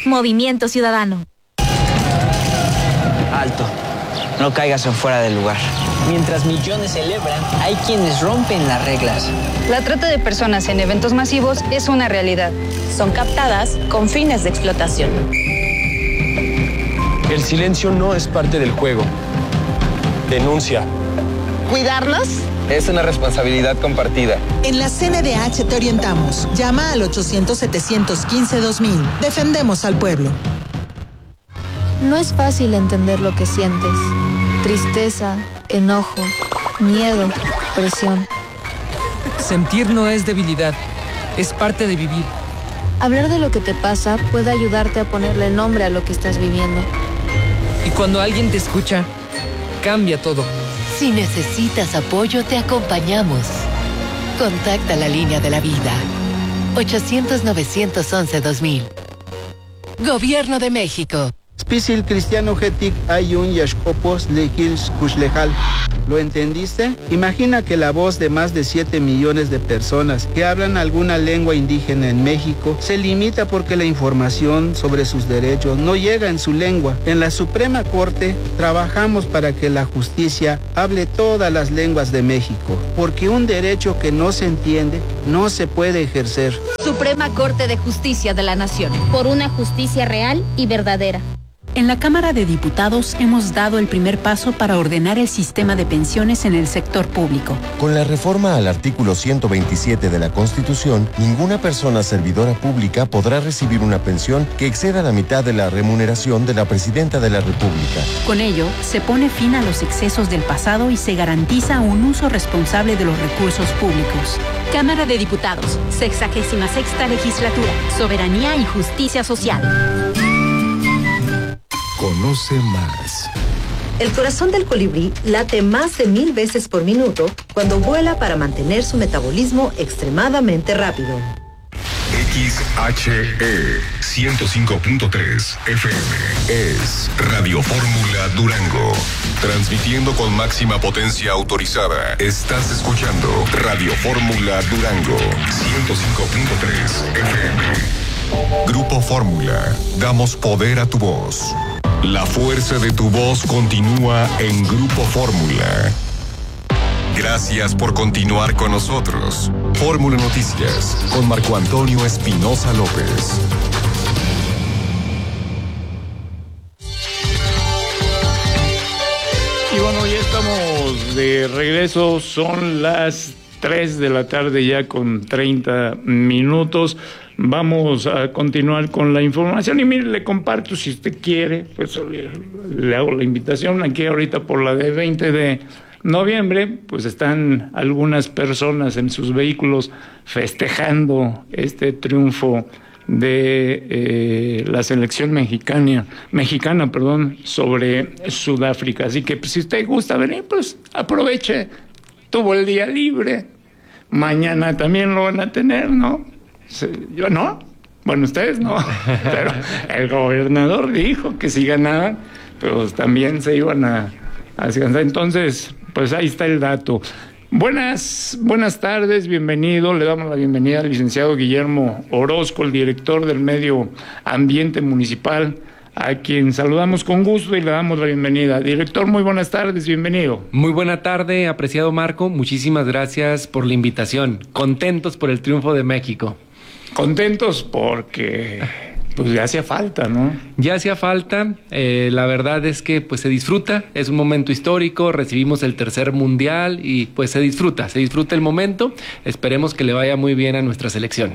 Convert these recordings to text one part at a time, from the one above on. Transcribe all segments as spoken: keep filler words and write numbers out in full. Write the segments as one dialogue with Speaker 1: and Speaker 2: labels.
Speaker 1: Movimiento Ciudadano.
Speaker 2: Alto. No caigas en fuera del lugar. Mientras millones celebran, hay quienes rompen las reglas.
Speaker 3: La trata de personas en eventos masivos es una realidad.
Speaker 4: Son captadas con fines de explotación.
Speaker 5: El silencio no es parte del juego. Denuncia.
Speaker 6: ¿Cuidarnos?
Speaker 5: Es una responsabilidad compartida.
Speaker 6: En la C N D H te orientamos. Llama al ochocientos, setecientos quince, dos mil. Defendemos al pueblo.
Speaker 7: No es fácil entender lo que sientes. Tristeza, enojo, miedo, presión.
Speaker 8: Sentir no es debilidad, es parte de vivir.
Speaker 7: Hablar de lo que te pasa puede ayudarte a ponerle nombre a lo que estás viviendo.
Speaker 8: Y cuando alguien te escucha, cambia todo.
Speaker 9: Si necesitas apoyo, te acompañamos. Contacta la línea de la vida. ochocientos, novecientos once, dos mil. Gobierno de México.
Speaker 10: Spisil cristiano getic ayun yashkopos lekils kushlejal. ¿Lo entendiste? Imagina que la voz de más de siete millones de personas que hablan alguna lengua indígena en México se limita porque la información sobre sus derechos no llega en su lengua. En la Suprema Corte trabajamos para que la justicia hable todas las lenguas de México, porque un derecho que no se entiende no se puede ejercer.
Speaker 11: Suprema Corte de Justicia de la Nación.
Speaker 1: Por una justicia real y verdadera.
Speaker 12: En la Cámara de Diputados hemos dado el primer paso para ordenar el sistema de pensiones en el sector público.
Speaker 13: Con la reforma al artículo ciento veintisiete de la Constitución, ninguna persona servidora pública podrá recibir una pensión que exceda la mitad de la remuneración de la Presidenta de la República.
Speaker 12: Con ello, se pone fin a los excesos del pasado y se garantiza un uso responsable de los recursos públicos.
Speaker 11: Cámara de Diputados, sexagésima sexta legislatura, soberanía y justicia social.
Speaker 14: Conoce más.
Speaker 15: El corazón del colibrí late más de mil veces por minuto cuando vuela para mantener su metabolismo extremadamente rápido.
Speaker 14: X H E ciento cinco punto tres F M es Radio Fórmula Durango. Transmitiendo con máxima potencia autorizada. Estás escuchando Radio Fórmula Durango ciento cinco punto tres F M. Grupo Fórmula. Damos poder a tu voz. La fuerza de tu voz continúa en Grupo Fórmula. Gracias por continuar con nosotros. Fórmula Noticias con Marco Antonio Espinosa López.
Speaker 16: Y bueno, ya estamos de regreso. Son las tres de la tarde ya con treinta minutos. Vamos a continuar con la información y mire, le comparto si usted quiere, pues le, le hago la invitación aquí ahorita por la de veinte de noviembre, pues están algunas personas en sus vehículos festejando este triunfo de eh, la selección mexicana, mexicana, perdón, sobre Sudáfrica. Así que pues, si usted gusta venir, pues aproveche, tuvo el día libre, mañana también lo van a tener, ¿no? Yo no, bueno, ustedes no, pero el gobernador dijo que si ganaban, pues también se iban a, a descansar. Entonces, pues ahí está el dato. Buenas, buenas tardes, bienvenido. Le damos la bienvenida al licenciado Guillermo Orozco, el director del Medio Ambiente Municipal, a quien saludamos con gusto y le damos la bienvenida. Director, muy buenas tardes, bienvenido.
Speaker 17: Muy buena tarde, apreciado Marco, muchísimas gracias por la invitación. Contentos por el triunfo de México.
Speaker 16: Contentos porque pues ya hacía falta, ¿no?
Speaker 17: Ya hacía falta, eh, la verdad es que pues se disfruta, es un momento histórico, recibimos el tercer mundial y pues se disfruta, se disfruta el momento, esperemos que le vaya muy bien a nuestra selección.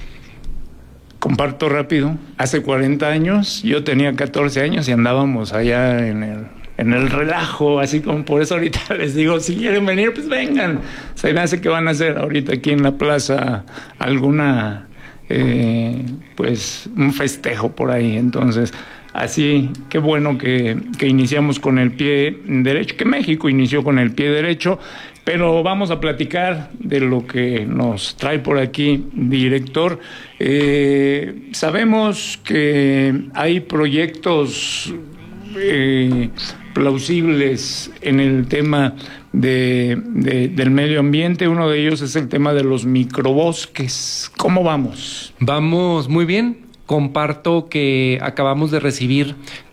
Speaker 16: Comparto rápido, hace cuarenta años, yo tenía catorce años y andábamos allá en el, en el relajo, así como por eso ahorita les digo, si quieren venir, pues vengan. Se me hace que van a hacer ahorita aquí en la plaza alguna... Eh, pues un festejo por ahí, entonces así, qué bueno que, que iniciamos con el pie derecho, que México inició con el pie derecho, pero vamos a platicar de lo que nos trae por aquí, director. Eh, sabemos que hay proyectos eh, plausibles en el tema de, de, del medio ambiente. Uno de ellos es el tema de los microbosques. ¿Cómo vamos?
Speaker 17: Vamos muy bien. comparto que acabamos de recibir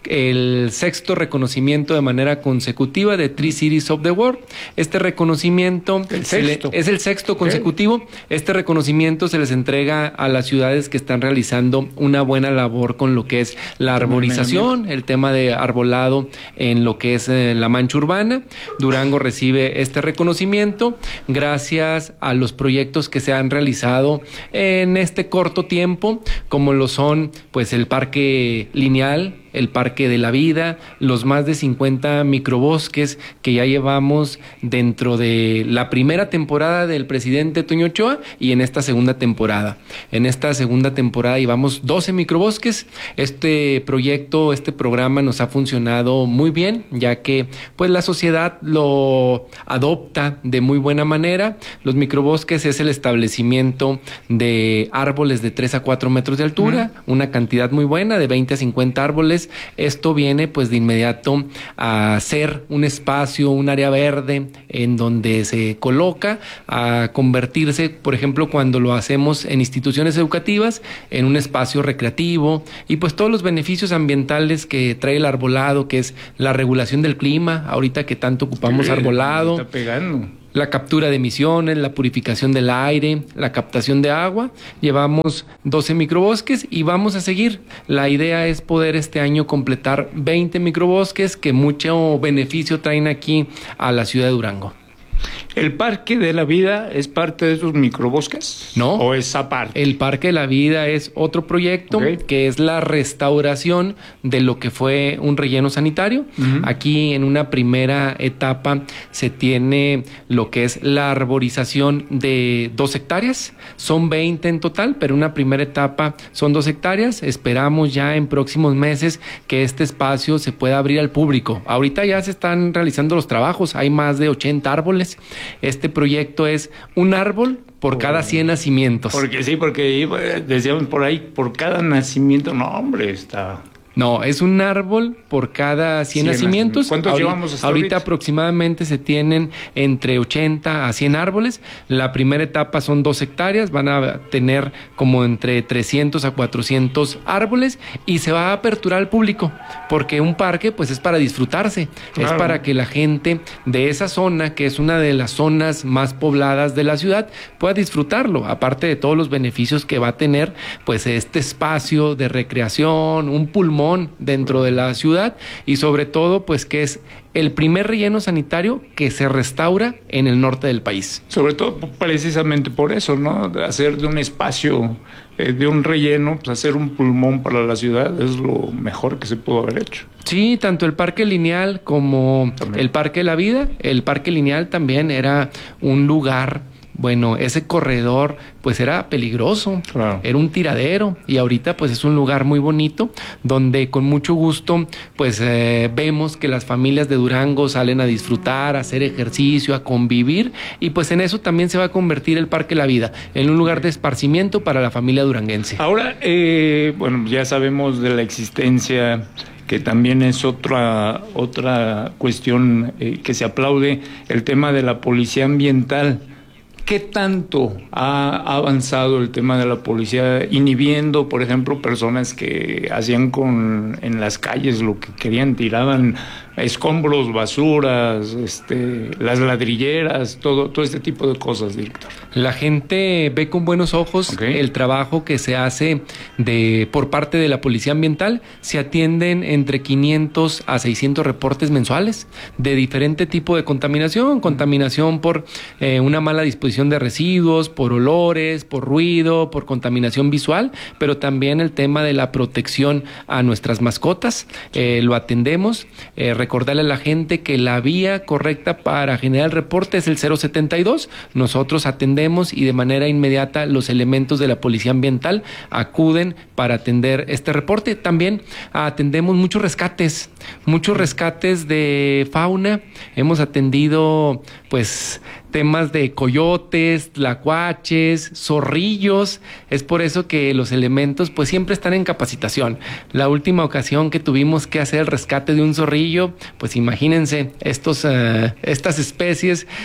Speaker 17: el sexto reconocimiento de manera consecutiva de Three Cities of the World. Este reconocimiento
Speaker 16: el sexto.
Speaker 17: Le, es el sexto consecutivo. Okay. Este reconocimiento se les entrega a las ciudades que están realizando una buena labor con lo que es la arborización, el tema de arbolado en lo que es eh, la mancha urbana. Durango recibe este reconocimiento gracias a los proyectos que se han realizado en este corto tiempo, como lo son pues el Parque Lineal, el Parque de la Vida, los más de cincuenta microbosques que ya llevamos dentro de la primera temporada del presidente Toño Ochoa y en esta segunda temporada. En esta segunda temporada llevamos doce microbosques. Este proyecto, este programa nos ha funcionado muy bien, ya que pues la sociedad lo adopta de muy buena manera. Los microbosques es el establecimiento de árboles de tres a cuatro metros de altura, uh-huh. una cantidad muy buena de veinte a cincuenta árboles. Esto viene pues de inmediato a ser un espacio, un área verde en donde se coloca, a convertirse, por ejemplo, cuando lo hacemos en instituciones educativas, en un espacio recreativo y pues todos los beneficios ambientales que trae el arbolado, que es la regulación del clima, ahorita que tanto ocupamos arbolado.
Speaker 16: Está pegando.
Speaker 17: La captura de emisiones, la purificación del aire, la captación de agua. Llevamos doce microbosques y vamos a seguir. La idea es poder este año completar veinte microbosques que mucho beneficio traen aquí a la ciudad de Durango.
Speaker 16: ¿El Parque de la Vida es parte de esos microbosques?
Speaker 17: No.
Speaker 16: ¿O es aparte?
Speaker 17: El Parque de la Vida es otro proyecto, okay, que es la restauración de lo que fue un relleno sanitario. Uh-huh. Aquí en una primera etapa se tiene lo que es la arborización de dos hectáreas. Son veinte en total, pero una primera etapa son dos hectáreas. Esperamos ya en próximos meses que este espacio se pueda abrir al público. Ahorita ya se están realizando los trabajos. Hay más de ochenta árboles. Este proyecto es un árbol por cada cien nacimientos.
Speaker 16: Porque sí, porque decíamos por ahí, por cada nacimiento, no, hombre, está...
Speaker 17: No, es un árbol por cada cien, cien nacimientos.
Speaker 16: ¿Cuántos ahorita, llevamos hasta
Speaker 17: ahorita?
Speaker 16: ahorita
Speaker 17: Aproximadamente se tienen entre ochenta a cien árboles. La primera etapa son dos hectáreas, van a tener como entre trescientos a cuatrocientos árboles y se va a aperturar al público, porque un parque pues es para disfrutarse, claro. Es para que la gente de esa zona, que es una de las zonas más pobladas de la ciudad, pueda disfrutarlo, aparte de todos los beneficios que va a tener pues este espacio de recreación, un pulmón dentro de la ciudad y sobre todo pues que es el primer relleno sanitario que se restaura en el norte del país.
Speaker 16: Sobre todo precisamente por eso, ¿no? Hacer de un espacio, eh, de un relleno, pues hacer un pulmón para la ciudad es lo mejor que se pudo haber hecho.
Speaker 17: Sí, tanto el Parque Lineal como también el Parque de la Vida. El Parque Lineal también era un lugar, bueno, ese corredor pues era peligroso, claro. Era un tiradero y ahorita pues es un lugar muy bonito donde con mucho gusto pues eh, vemos que las familias de Durango salen a disfrutar, a hacer ejercicio, a convivir y pues en eso también se va a convertir el Parque La Vida, en un lugar de esparcimiento para la familia duranguense.
Speaker 16: Ahora, eh, bueno, ya sabemos de la existencia, que también es otra, otra cuestión eh, que se aplaude, el tema de la policía ambiental. ¿Qué tanto ha avanzado el tema de la policía inhibiendo, por ejemplo, personas que hacían con en las calles lo que querían, tiraban escombros, basuras, este, las ladrilleras, todo, todo este tipo de cosas, director?
Speaker 17: La gente ve con buenos ojos okay. el trabajo que se hace de por parte de la Policía Ambiental. Se atienden entre quinientos a seiscientos reportes mensuales de diferente tipo de contaminación, contaminación por eh, una mala disposición de residuos, por olores, por ruido, por contaminación visual, pero también el tema de la protección a nuestras mascotas, eh, lo atendemos. Eh, recordarle a la gente que la vía correcta para generar el reporte es el cero setenta y dos. Nosotros atendemos y de manera inmediata los elementos de la Policía Ambiental acuden para atender este reporte. También atendemos muchos rescates, muchos rescates de fauna. Hemos atendido pues temas de coyotes, tlacuaches, zorrillos. Es por eso que los elementos pues siempre están en capacitación. La última ocasión que tuvimos que hacer el rescate de un zorrillo, pues imagínense, estos, uh, estas especies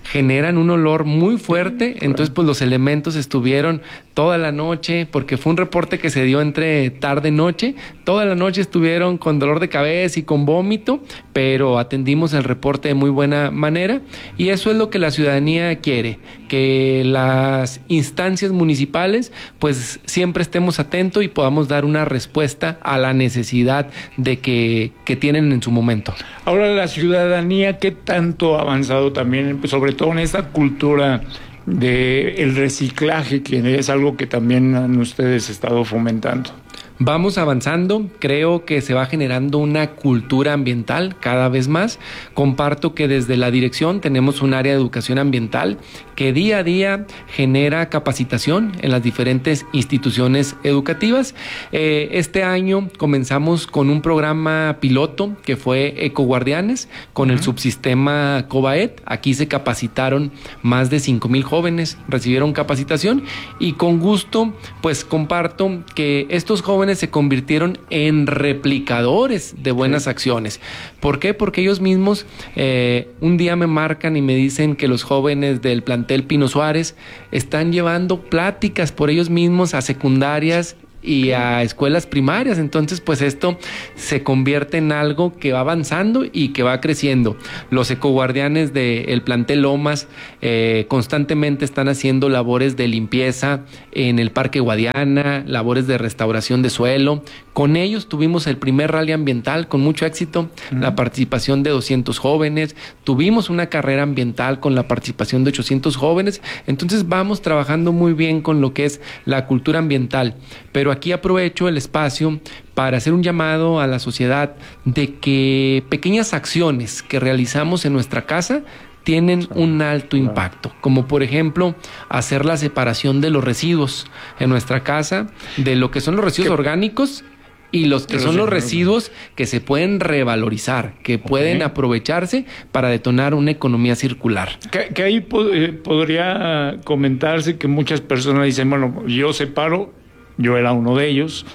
Speaker 17: generan un olor muy fuerte, entonces pues los elementos estuvieron toda la noche, porque fue un reporte que se dio entre tarde y noche, toda la noche estuvieron con dolor de cabeza y con vómito, pero atendimos el reporte de muy buena manera, y eso es lo que la ciudadanía quiere, que las instancias municipales pues siempre estemos atentos y podamos dar una respuesta a la necesidad de que, que tienen en su momento.
Speaker 16: Ahora, la ciudadanía, ¿qué tanto ha avanzado también, sobre todo en esta cultura de el reciclaje, que es algo que también han ustedes estado fomentando?
Speaker 17: Vamos avanzando, creo que se va generando una cultura ambiental cada vez más. Comparto que desde la dirección tenemos un área de educación ambiental que día a día genera capacitación en las diferentes instituciones educativas. Eh, este año comenzamos con un programa piloto que fue Ecoguardianes con uh-huh. el subsistema COBAET. Aquí se capacitaron más de cinco mil jóvenes, recibieron capacitación y con gusto pues comparto que estos jóvenes se convirtieron en replicadores de buenas sí. acciones. ¿Por qué? Porque ellos mismos eh, un día me marcan y me dicen que los jóvenes del plantel Pino Suárez están llevando pláticas por ellos mismos a secundarias y a escuelas primarias. Entonces pues esto se convierte en algo que va avanzando y que va creciendo. Los ecoguardianes del plantel Lomas eh, constantemente están haciendo labores de limpieza en el Parque Guadiana, labores de restauración de suelo. Con ellos tuvimos el primer rally ambiental con mucho éxito, uh-huh. la participación de doscientos jóvenes, tuvimos una carrera ambiental con la participación de ochocientos jóvenes. Entonces vamos trabajando muy bien con lo que es la cultura ambiental, pero aquí aprovecho el espacio para hacer un llamado a la sociedad de que pequeñas acciones que realizamos en nuestra casa tienen un alto impacto, como por ejemplo hacer la separación de los residuos en nuestra casa, de lo que son los residuos orgánicos y los que son los residuos que se pueden revalorizar, que pueden okay. aprovecharse para detonar una economía circular.
Speaker 16: Que, que ahí pod- eh, podría comentarse que muchas personas dicen, bueno, yo separo, yo era uno de ellos,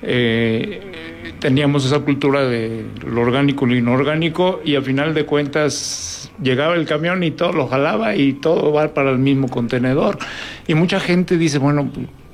Speaker 16: eh, teníamos esa cultura de lo orgánico y lo inorgánico, y al final de cuentas llegaba el camión y todo lo jalaba y todo va para el mismo contenedor. Y mucha gente dice, bueno,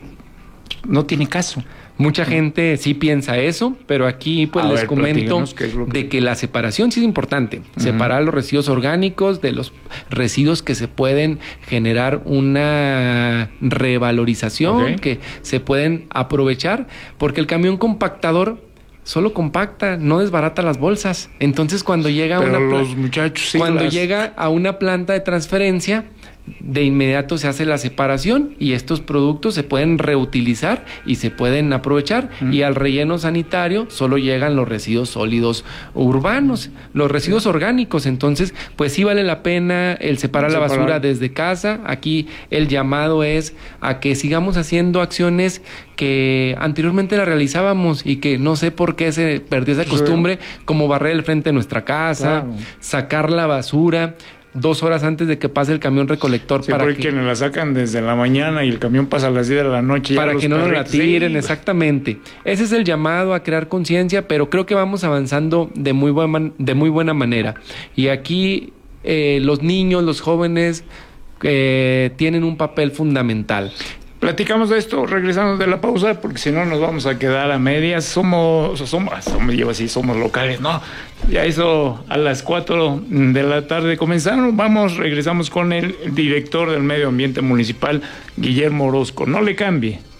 Speaker 16: no tiene caso.
Speaker 17: Mucha gente sí piensa eso, pero aquí pues a les ver, comento que que... de que la separación sí es importante. Uh-huh. Separar los residuos orgánicos de los residuos que se pueden generar una revalorización, okay. que se pueden aprovechar, porque el camión compactador solo compacta, no desbarata las bolsas. Entonces cuando llega
Speaker 16: pero
Speaker 17: a una
Speaker 16: los muchachos sí
Speaker 17: cuando
Speaker 16: las...
Speaker 17: llega a una planta de transferencia, de inmediato se hace la separación y estos productos se pueden reutilizar y se pueden aprovechar, mm. y al relleno sanitario solo llegan los residuos sólidos urbanos, los residuos sí. orgánicos. Entonces pues sí vale la pena el separar la separar. basura desde casa. Aquí el llamado es a que sigamos haciendo acciones que anteriormente la realizábamos y que no sé por qué se perdió esa costumbre, sí. como barrer el frente de nuestra casa, claro. sacar la basura dos horas antes de que pase el camión recolector.
Speaker 16: Sí,
Speaker 17: para
Speaker 16: porque
Speaker 17: que
Speaker 16: quienes la sacan desde la mañana y el camión pasa a las diez de la noche.
Speaker 17: Para que no nos la tiren, sí. exactamente. Ese es el llamado a crear conciencia, pero creo que vamos avanzando de muy, buen, de muy buena manera. Y aquí eh, los niños, los jóvenes eh, tienen un papel fundamental.
Speaker 16: Platicamos de esto regresando de la pausa, porque si no nos vamos a quedar a medias. Somos, somos, somos yo así, somos locales, ¿no? Ya eso a las cuatro de la tarde comenzaron. Vamos, regresamos con el director del Medio Ambiente Municipal, Guillermo Orozco. No le cambie.